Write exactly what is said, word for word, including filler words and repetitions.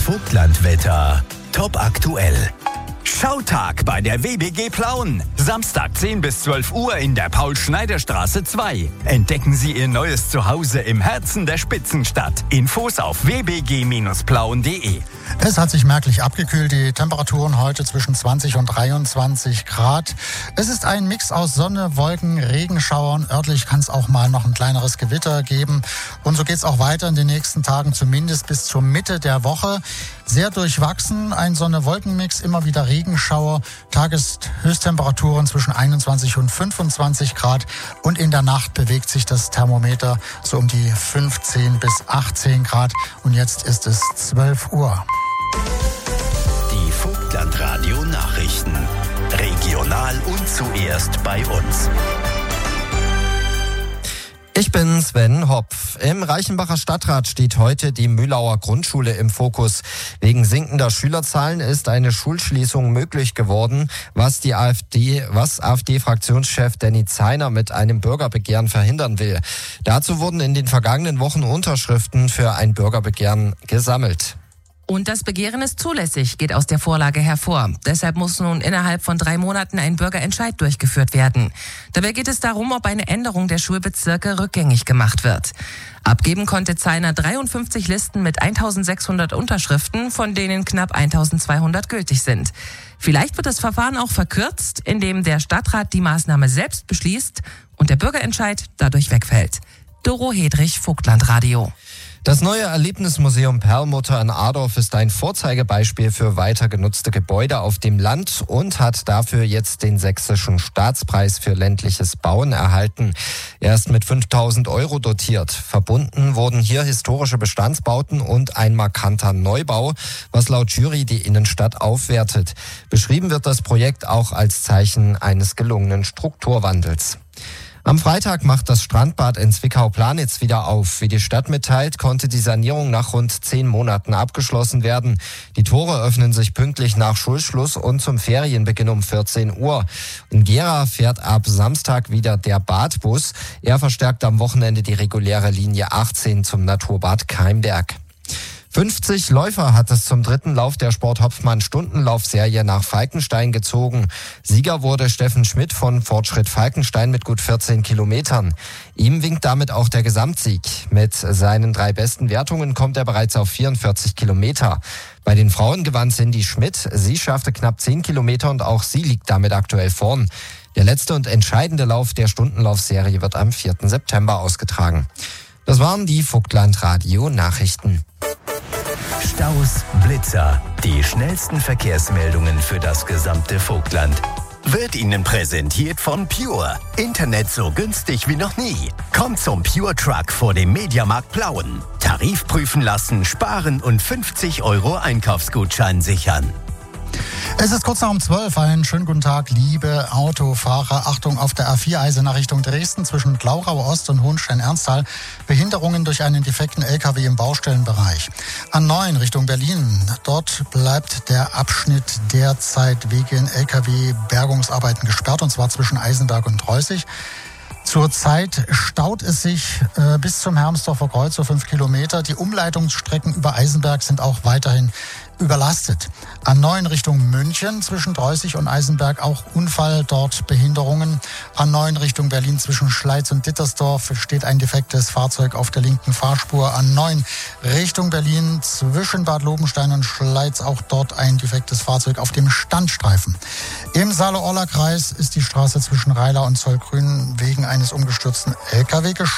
Vogtlandwetter. Top aktuell. Schautag bei der W B G Plauen. Samstag zehn bis zwölf Uhr in der Paul-Schneider-Straße zwei. Entdecken Sie Ihr neues Zuhause im Herzen der Spitzenstadt. Infos auf w b g Bindestrich plauen punkt d e. Es hat sich merklich abgekühlt. Die Temperaturen heute zwischen zwanzig und dreiundzwanzig Grad. Es ist ein Mix aus Sonne, Wolken, Regenschauern. Örtlich kann es auch mal noch ein kleineres Gewitter geben. Und so geht es auch weiter in den nächsten Tagen, zumindest bis zur Mitte der Woche. Sehr durchwachsen, ein Sonne-Wolken-Mix, immer wieder Regenschauer. Tageshöchsttemperaturen zwischen einundzwanzig und fünfundzwanzig Grad. Und in der Nacht bewegt sich das Thermometer so um die fünfzehn bis achtzehn Grad. Und jetzt ist es zwölf Uhr. Die Vogtlandradio Nachrichten. Regional und zuerst bei uns. Ich bin Sven Hopf. Im Reichenbacher Stadtrat steht heute die Mühlauer Grundschule im Fokus. Wegen sinkender Schülerzahlen ist eine Schulschließung möglich geworden, was die AfD, was AfD-Fraktionschef Danny Zeiner mit einem Bürgerbegehren verhindern will. Dazu wurden in den vergangenen Wochen Unterschriften für ein Bürgerbegehren gesammelt. Und das Begehren ist zulässig, geht aus der Vorlage hervor. Deshalb muss nun innerhalb von drei Monaten ein Bürgerentscheid durchgeführt werden. Dabei geht es darum, ob eine Änderung der Schulbezirke rückgängig gemacht wird. Abgeben konnte Zeiner dreiundfünfzig Listen mit eintausendsechshundert Unterschriften, von denen knapp eintausendzweihundert gültig sind. Vielleicht wird das Verfahren auch verkürzt, indem der Stadtrat die Maßnahme selbst beschließt und der Bürgerentscheid dadurch wegfällt. Doro Hedrich, Vogtlandradio. Das neue Erlebnismuseum Perlmutter in Adorf ist ein Vorzeigebeispiel für weiter genutzte Gebäude auf dem Land und hat dafür jetzt den Sächsischen Staatspreis für ländliches Bauen erhalten. Er ist mit fünftausend Euro dotiert. Verbunden wurden hier historische Bestandsbauten und ein markanter Neubau, was laut Jury die Innenstadt aufwertet. Beschrieben wird das Projekt auch als Zeichen eines gelungenen Strukturwandels. Am Freitag macht das Strandbad in Zwickau-Planitz wieder auf. Wie die Stadt mitteilt, konnte die Sanierung nach rund zehn Monaten abgeschlossen werden. Die Tore öffnen sich pünktlich nach Schulschluss und zum Ferienbeginn um vierzehn Uhr. In Gera fährt ab Samstag wieder der Badbus. Er verstärkt am Wochenende die reguläre Linie achtzehn zum Naturbad Keimberg. fünfzig Läufer hat es zum dritten Lauf der Sport-Hopfmann-Stundenlaufserie nach Falkenstein gezogen. Sieger wurde Steffen Schmidt von Fortschritt Falkenstein mit gut vierzehn Kilometern. Ihm winkt damit auch der Gesamtsieg. Mit seinen drei besten Wertungen kommt er bereits auf vierundvierzig Kilometer. Bei den Frauen gewann Cindy Schmidt. Sie schaffte knapp zehn Kilometer und auch sie liegt damit aktuell vorn. Der letzte und entscheidende Lauf der Stundenlaufserie wird am vierten September ausgetragen. Das waren die Vogtlandradio-Nachrichten. Staus, Blitzer, die schnellsten Verkehrsmeldungen für das gesamte Vogtland. Wird Ihnen präsentiert von Pure. Internet so günstig wie noch nie. Kommt zum Pure Truck vor dem Mediamarkt Plauen. Tarif prüfen lassen, sparen und fünfzig Euro Einkaufsgutschein sichern. Es ist kurz nach um zwölf. Einen schönen guten Tag, liebe Autofahrer. Achtung, auf der A vier Eisenach Richtung Dresden zwischen Glaurau Ost und Hohenstein-Ernsthal. Behinderungen durch einen defekten L K W im Baustellenbereich. A neun Richtung Berlin. Dort bleibt der Abschnitt derzeit wegen L K W-Bergungsarbeiten gesperrt, und zwar zwischen Eisenberg und Treußig. Zurzeit staut es sich äh, bis zum Hermsdorfer Kreuz, so fünf Kilometer. Die Umleitungsstrecken über Eisenberg sind auch weiterhin überlastet. A neun Richtung München zwischen Treußig und Eisenberg auch Unfall, dort Behinderungen. A neun Richtung Berlin zwischen Schleiz und Dittersdorf steht ein defektes Fahrzeug auf der linken Fahrspur. A neun Richtung Berlin zwischen Bad Lobenstein und Schleiz auch dort ein defektes Fahrzeug auf dem Standstreifen. Im Saale-Orla-Kreis ist die Straße zwischen Reiler und Zollgrün wegen eines umgestürzten L K W gesperrt.